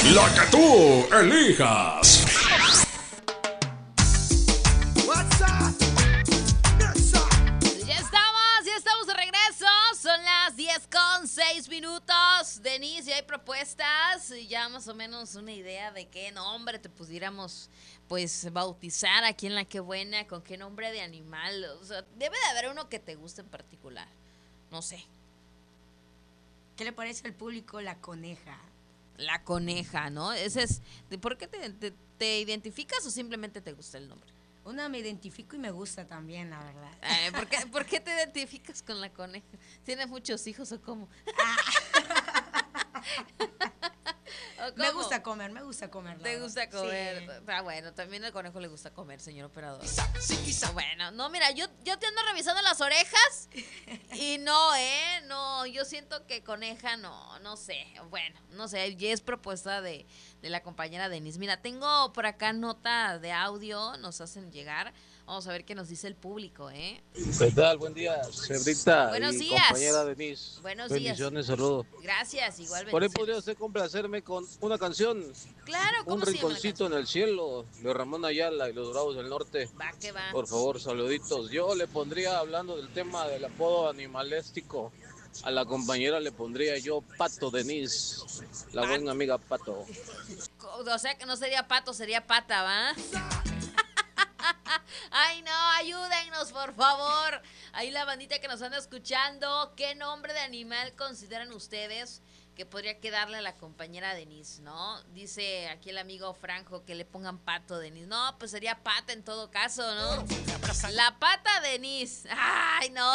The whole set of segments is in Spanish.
La que tú elijas. Ya estamos de regreso. Son las 10:06. Denise, ya hay propuestas. Ya más o menos una idea de qué nombre te pudiéramos pues bautizar aquí en La Qué Buena, con qué nombre de animal. O sea, debe de haber uno que te guste en particular. No sé. ¿Qué le parece al público la coneja? La coneja, ¿no? Ese es. ¿Por qué te identificas o simplemente te gusta el nombre? Una me identifico y me gusta también, la verdad. ¿Por qué te identificas con la coneja? ¿Tienes muchos hijos o cómo? ¿O cómo? Me gusta comer. ¿Te gusta comer? Sí. Bueno, también al conejo le gusta comer, señor operador. Bueno, no, mira, yo te ando revisando las orejas y no, yo siento que coneja no sé, bueno, no sé, ya es propuesta de la compañera Denise. Mira, tengo por acá nota de audio, nos hacen llegar. Vamos a ver qué nos dice el público, ¿eh? ¿Qué tal? Buen día, Cebrita Buenos y días. compañera Denise. Buenos Bendiciones, saludos. Gracias, igual Por ahí bendiciones. podría usted complacerme con una canción, Claro, ¿cómo Un se llama la rinconcito en el cielo, de Ramón Ayala y los Bravos del Norte. Va que va. Por favor, saluditos. Yo le pondría, hablando del tema del apodo animalístico, a la compañera le pondría yo Pato Denise, la buena amiga Pato. O sea que no sería pato, sería pata, ¿va? Ay, no, ayúdennos, por favor. Ahí la bandita que nos anda escuchando, ¿qué nombre de animal consideran ustedes que podría quedarle a la compañera Denise, no? Dice aquí el amigo Franjo que le pongan pato Denise. No, pues sería pata en todo caso, ¿no? La pata Denise. Ay, no.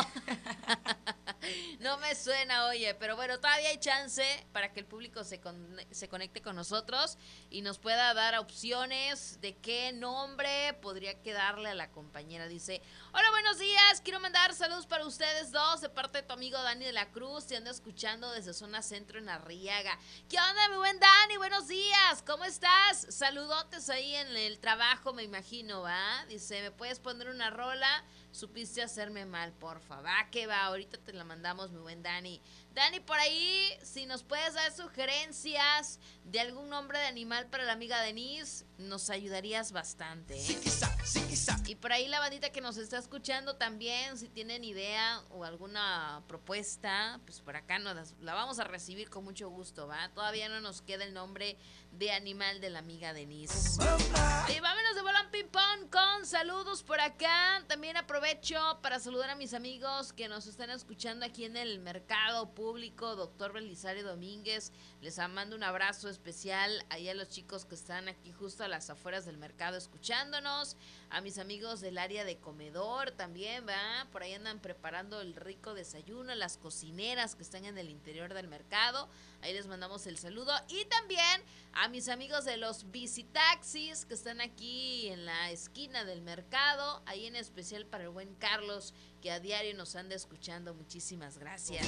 No me suena, oye, pero bueno, todavía hay chance para que el público se conecte con nosotros y nos pueda dar opciones de qué nombre podría quedarle a la compañera. Dice, hola, buenos días, quiero mandar saludos para ustedes dos de parte de tu amigo Dani de la Cruz, te ando escuchando desde zona centro en Arriaga. ¿Qué onda, mi buen Dani? Buenos días, ¿cómo estás? Saludotes ahí en el trabajo, me imagino, ¿va? Dice, ¿me puedes poner una rola? Supiste hacerme mal, porfa. Va que va, ahorita te la mandamos, mi buen Dani. Dani, por ahí, si nos puedes dar sugerencias de algún nombre de animal para la amiga Denise, nos ayudarías bastante, ¿eh? Sí, quizá. Y por ahí la bandita que nos está escuchando también, si tienen idea o alguna propuesta, pues por acá la vamos a recibir con mucho gusto, ¿va? Todavía no nos queda el nombre de animal de la amiga Denise. Y vámonos de bola ping pong con saludos por acá. También aprovecho para saludar a mis amigos que nos están escuchando aquí en el mercado público, doctor Belisario Domínguez. Les mando un abrazo especial ahí a los chicos que están aquí justo a las afueras del mercado escuchándonos. A mis amigos del área de comedor también, ¿va? Por ahí andan preparando el rico desayuno, las cocineras que están en el interior del mercado. Ahí les mandamos el saludo. Y también a mis amigos de los bicitaxis que están aquí en la esquina del mercado. Ahí en especial para el buen Carlos, que a diario nos anda escuchando. Muchísimas gracias.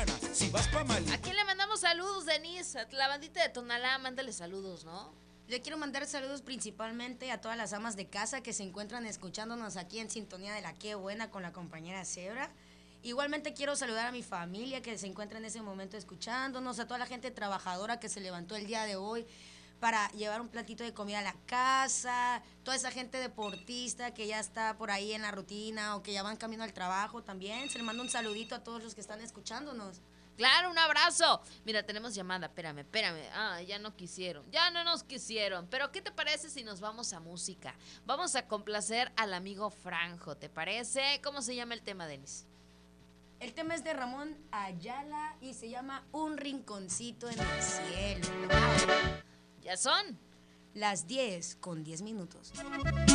¿A quién le mandamos saludos, Denise? A la bandita de Tonalá, mándale saludos, ¿no? Le quiero mandar saludos principalmente a todas las amas de casa que se encuentran escuchándonos aquí en sintonía de La Qué Buena con la compañera Zebra. Igualmente quiero saludar a mi familia que se encuentra en ese momento escuchándonos, a toda la gente trabajadora que se levantó el día de hoy para llevar un platito de comida a la casa, toda esa gente deportista que ya está por ahí en la rutina o que ya van camino al trabajo también. Se le manda un saludito a todos los que están escuchándonos. Claro, un abrazo. Mira, tenemos llamada, espérame. Ya no nos quisieron. Pero ¿qué te parece si nos vamos a música? Vamos a complacer al amigo Franjo, ¿te parece? ¿Cómo se llama el tema, Denis? El tema es de Ramón Ayala y se llama Un rinconcito en el cielo. Ya son Las 10:10.